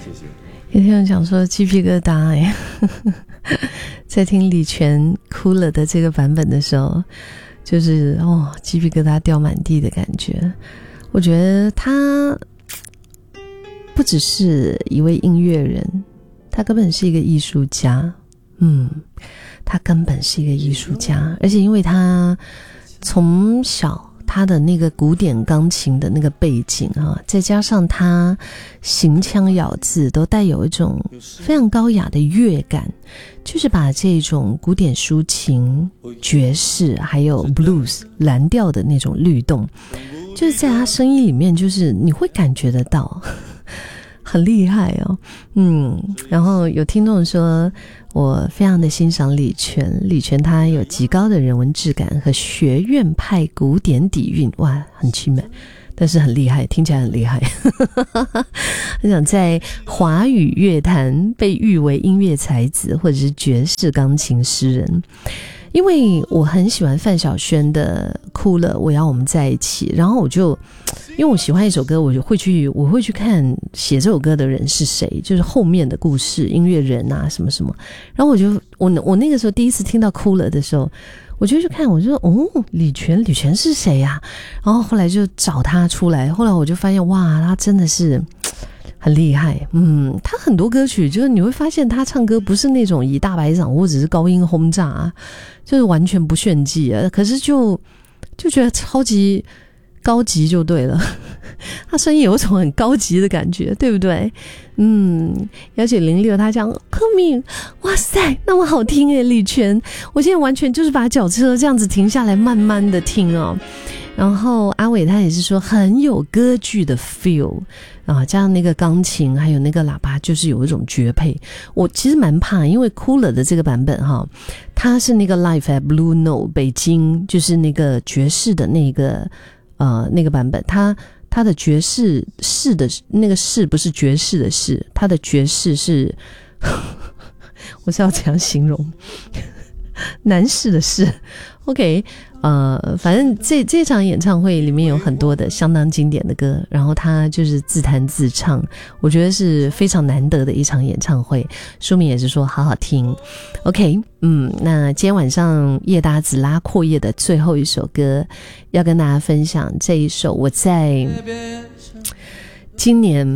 谢谢。 有天我讲说鸡皮疙瘩哎，在听李泉哭了的这个版本的时候，就是鸡皮疙瘩掉满地的感觉。我觉得他不只是一位音乐人，他根本是一个艺术家。他根本是一个艺术家，而且因为他从小他的那个古典钢琴的那个背景再加上他行腔咬字都带有一种非常高雅的乐感，就是把这种古典抒情、爵士还有 blues 蓝调的那种律动，就是在他声音里面，就是你会感觉得到很厉害然后有听众说我非常的欣赏李泉他有极高的人文质感和学院派古典底蕴，哇，很凄美，但是很厉害，听起来很厉害很想在华语乐坛被誉为音乐才子或者是爵士钢琴诗人。因为我很喜欢范晓萱的哭了我要我们在一起，然后因为我喜欢一首歌，我会去看写这首歌的人是谁，就是后面的故事音乐人啊什么什么，然后我那个时候第一次听到哭了的时候，我就去看，我就李泉是谁啊，然后后来就找他出来，后来我就发现哇，他真的是很厉害。他很多歌曲就是你会发现他唱歌不是那种以大白嗓或者是高音轰炸就是完全不炫技可是就觉得超级高级就对了他声音有一种很高级的感觉，对不对？而且06他讲柯敏，哇塞那么好听耶，李泉，我现在完全就是把脚车这样子停下来慢慢的听然后阿伟他也是说很有歌剧的 feel加上那个钢琴还有那个喇叭，就是有一种绝配。我其实蛮怕，因为哭了的这个版本它是那个 Live at Blue Note 北京，就是那个爵士的那个版本，它的爵士式的那个式不是爵士的式，它的爵士是我是要怎样形容男士的士 OK 反正这场演唱会里面有很多的相当经典的歌，然后他就是自弹自唱，我觉得是非常难得的一场演唱会，书名也是说好好听 OK 那今天晚上叶达子拉阔叶的最后一首歌要跟大家分享，这一首我在今年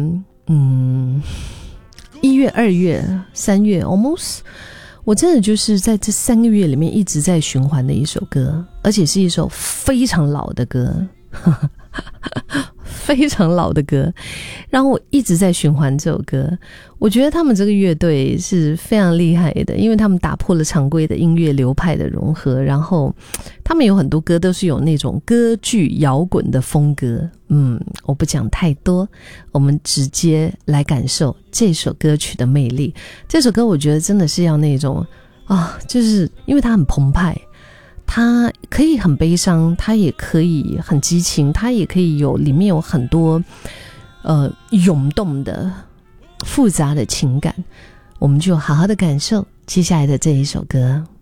1月2月3月 almost我真的就是在这3个月里面一直在循环的一首歌，而且是一首非常老的歌非常老的歌，然后我一直在循环这首歌。我觉得他们这个乐队是非常厉害的，因为他们打破了常规的音乐流派的融合，然后他们有很多歌都是有那种歌剧摇滚的风格。我不讲太多，我们直接来感受这首歌曲的魅力。这首歌我觉得真的是要那种就是因为它很澎湃，它可以很悲伤，它也可以很激情，它也可以里面有很多涌动的复杂的情感，我们就好好的感受接下来的这一首歌。